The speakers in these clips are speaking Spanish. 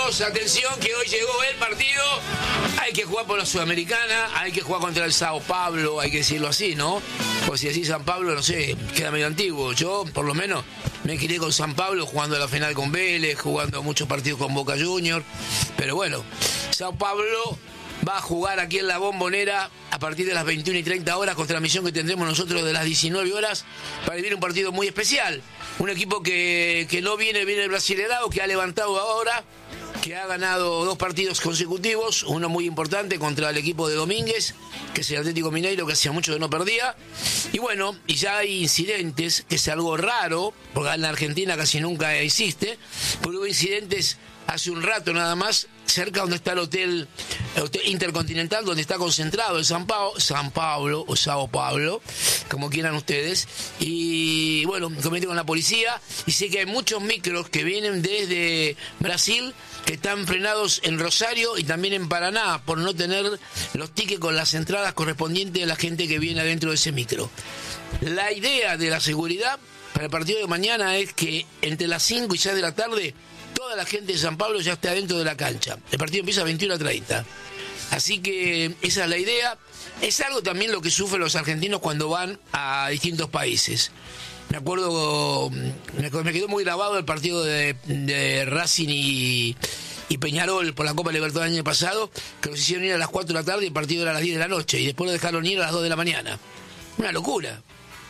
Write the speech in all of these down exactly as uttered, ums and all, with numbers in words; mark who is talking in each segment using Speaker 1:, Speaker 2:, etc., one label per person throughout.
Speaker 1: chicos, atención que hoy llegó el partido. Hay que jugar por la Sudamericana, hay que jugar contra el Sao Paulo, hay que decirlo así, ¿no? Pues si decís San Pablo, no sé, queda medio antiguo. Yo, por lo menos, me crié con San Pablo jugando la final con Vélez, jugando muchos partidos con Boca Juniors. Pero bueno, Sao Paulo va a jugar aquí en la Bombonera a partir de las veintiuna y treinta horas, con transmisión que tendremos nosotros de las diecinueve horas, para vivir un partido muy especial. Un equipo que, que no viene bien el Brasileirao, que ha levantado ahora, que ha ganado dos partidos consecutivos, uno muy importante contra el equipo de Domínguez, que es el Atlético Mineiro, que hacía mucho que no perdía. Y bueno, y ya hay incidentes, que es algo raro, porque en la Argentina casi nunca existe, pero hubo incidentes hace un rato nada más, cerca donde está el hotel, el hotel Intercontinental, donde está concentrado el San, Pau, San Pablo o Sao Paulo, como quieran ustedes. Y bueno, me comenté con la policía y sé que hay muchos micros que vienen desde Brasil que están frenados en Rosario y también en Paraná por no tener los tickets con las entradas correspondientes de la gente que viene adentro de ese micro. La idea de la seguridad para el partido de mañana es que entre las cinco y seis de la tarde toda la gente de San Pablo ya está dentro de la cancha. El partido empieza a veintiuna treinta. Así que esa es la idea. Es algo también lo que sufren los argentinos cuando van a distintos países. Me acuerdo, me quedó muy grabado el partido de, de Racing y, y Peñarol por la Copa Libertadores del año pasado, que los hicieron ir a las cuatro de la tarde y el partido era a las diez de la noche, y después lo dejaron ir a las dos de la mañana. Una locura.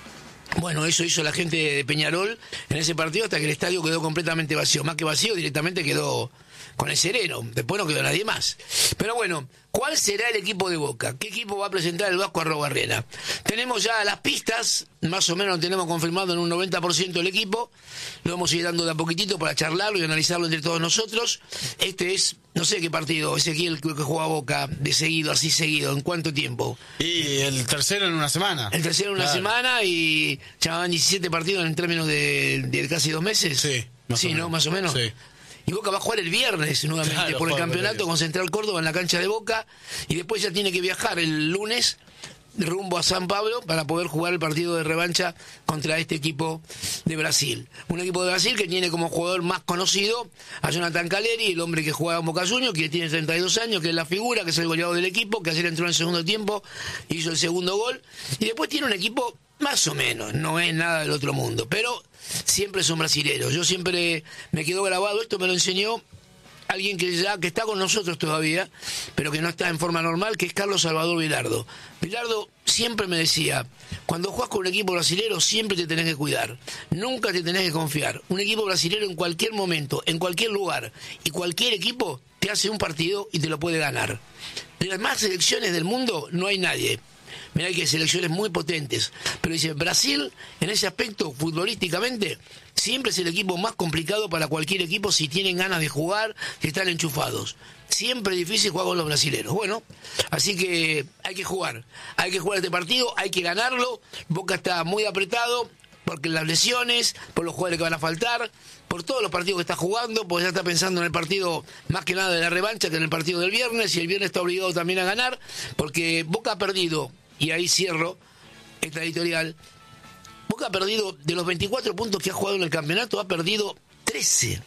Speaker 1: Bueno, eso hizo la gente de Peñarol en ese partido hasta que el estadio quedó completamente vacío. Más que vacío, directamente quedó con el sereno. Después no quedó nadie más. Pero bueno, ¿cuál será el equipo de Boca? ¿Qué equipo va a presentar el Vasco Arrobarrena? Tenemos ya las pistas, más o menos lo tenemos confirmado en un noventa por ciento del equipo. Lo vamos a ir dando de a poquitito para charlarlo y analizarlo entre todos nosotros. Este es, no sé qué partido, Ezequiel, que juega Boca de seguido, así seguido, ¿en cuánto tiempo?
Speaker 2: Y el tercero en una semana.
Speaker 1: El tercero en una claro. semana y llamaban diecisiete partidos en términos de, de casi dos meses.
Speaker 2: Sí, más
Speaker 1: sí,
Speaker 2: o menos.
Speaker 1: ¿no? Más o menos.
Speaker 2: Sí.
Speaker 1: Y Boca va a jugar el viernes nuevamente claro, por el campeonato con Central Córdoba en la cancha de Boca, y después ya tiene que viajar el lunes rumbo a San Pablo para poder jugar el partido de revancha contra este equipo de Brasil. Un equipo de Brasil que tiene como jugador más conocido a Jonathan Caleri, el hombre que juega en Boca Juniors, que tiene treinta y dos años, que es la figura, que es el goleador del equipo, que ayer entró en el segundo tiempo, hizo el segundo gol, y después tiene un equipo más o menos, no es nada del otro mundo, pero siempre son brasileros. Yo siempre me quedó grabado, esto me lo enseñó alguien que ya que está con nosotros todavía, pero que no está en forma normal, que es Carlos Salvador Vilardo. Vilardo siempre me decía, cuando juegas con un equipo brasilero siempre te tenés que cuidar, nunca te tenés que confiar. Un equipo brasilero en cualquier momento, en cualquier lugar, y cualquier equipo te hace un partido y te lo puede ganar. De las más selecciones del mundo no hay nadie. Mirá que hay selecciones muy potentes, pero dice, Brasil en ese aspecto futbolísticamente siempre es el equipo más complicado para cualquier equipo si tienen ganas de jugar, si están enchufados. Siempre es difícil jugar con los brasileros. Bueno, así que hay que jugar, hay que jugar este partido, hay que ganarlo. Boca está muy apretado porque las lesiones, por los jugadores que van a faltar, por todos los partidos que está jugando, porque ya está pensando en el partido más que nada de la revancha que en el partido del viernes, y el viernes está obligado también a ganar, porque Boca ha perdido, y ahí cierro esta editorial, Boca ha perdido, de los veinticuatro puntos que ha jugado en el campeonato, ha perdido trece.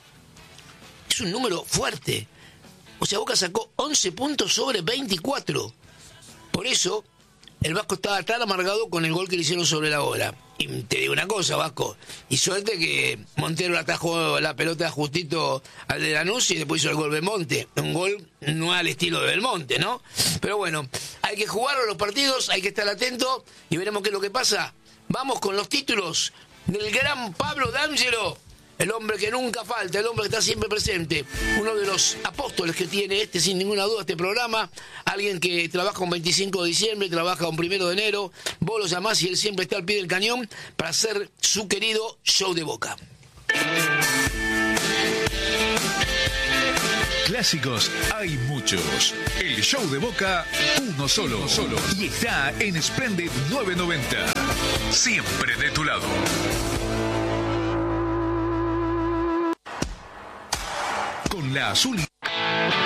Speaker 1: Es un número fuerte. O sea, Boca sacó once puntos sobre veinticuatro. Por eso, el Vasco estaba tan amargado con el gol que le hicieron sobre la hora. Y te digo una cosa, Vasco, y suerte que Montero atajó la pelota justito al de Lanús y después hizo el gol Belmonte. Un gol no al estilo de Belmonte, ¿no? Pero bueno, hay que jugar los partidos, hay que estar atento y veremos qué es lo que pasa. Vamos con los títulos del gran Pablo D'Angelo, el hombre que nunca falta, el hombre que está siempre presente, uno de los apóstoles que tiene este, sin ninguna duda, este programa, alguien que trabaja un veinticinco de diciembre, trabaja un primero de enero, vos lo llamás y él siempre está al pie del cañón para hacer su querido show de Boca.
Speaker 3: Clásicos hay muchos. El show de Boca, uno solo, uno solo. Y está en Splendid novecientos noventa. Siempre de tu lado. Con la azul